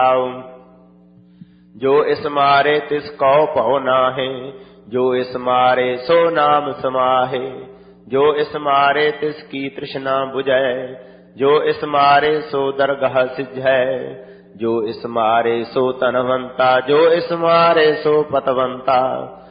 जो इस मारे तिस कौ पौ नाहे, जो इस मारे सो नाम समाहे। जो इस मारे तिस की तृष्णा बुझै, जो इस मारे सो दरगह सिझै। जो इस मारे सो तनवंता, जो इस मारे सो पतवंता।